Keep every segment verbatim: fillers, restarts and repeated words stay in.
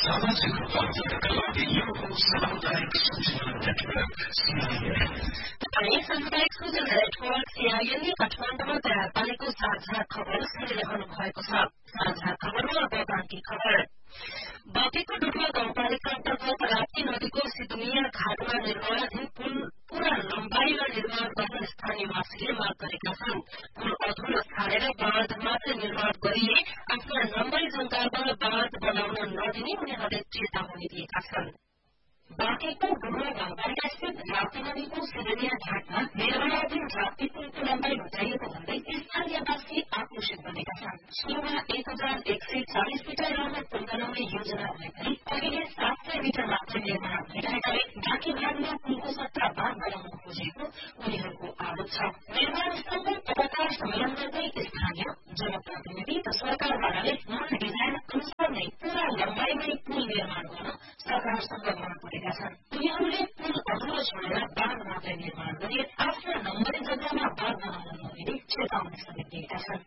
सामाजिक रूपान्तरणका लागि यो सामुदायिक सूचना नेटवर्क सीआईएन। तपाईँ सामुदायिक सूचना नेटवर्क सीआईएनले काठमाडौँमा तयार पारेको साझा खबर सुनिरहनु भएको छ। साझा खबरमा अब बाँकी खबर। बाँकीको डुडुवा गाउँपालिका अन्तर्गत राप्ती नदीको सिद्धुमिया घाटमा निर्माणाधीन पुल पूरा लम्बाईमा निर्माण गर्न स्थानीयवासीले माग गरेका छन्। पुल अधुरो छाडेर बाँध मात्र निर्माण गरिए आफ्ना लम्बाई जंगालमा बाँध बनाउन नदिने उनीहरूले चेतावनी दिएका छन्। बाँकीको डुडुवा गाउँपालिका स्थित राप्ती नदीको सिद्धुमिया घाटमा निर्माणाधीन राप्ती पुलको लम्बाई घटाइएको भन्दै स्थानीयवासी आक्रोशित बनेका छन्। सुरुमा एक हजार एक सय चालिस मिटर लामो पुल बनाउने योजना भए पनि अहिले सात सय मिटर मात्र निर्माण भइरहेकाले बाँकी भागमा पुलको सट्टा बाँध बनाउन खोजेको उनीहरूको आरोप छ। निर्माण स्थलमा पत्रकार सम्मेलन गर्दै स्थानीय जनप्रतिनिधि र सरकारवालाले मूल डिजाइन अनुसार नै पूरा लम्बाईमै पुल निर्माण गर्न सरकारसँग माग गरेका छन्। उनीहरूले पुल अधुरो छोडेर बाँध मात्रै निर्माण गरी आफ्ना लम्बाई जग्गामा बाँध बनाउन नदिने चेतावनी समेत दिएका छन्।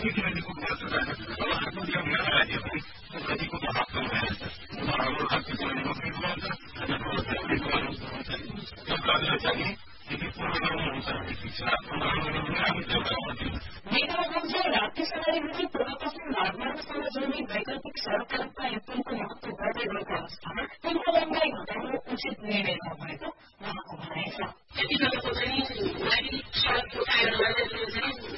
मेघालयगञ्ज राप्ती सवारीमुखी पूर्व पश्चिम मार्गसँग जोड्ने वैकल्पिक सड़कका रूपमा यो पुलको महत्व बढ्दै गएको अवस्थामा पुलको लम्बाई घटाउनु उचित निर्णय नभएको उहाँको भनाइ छ।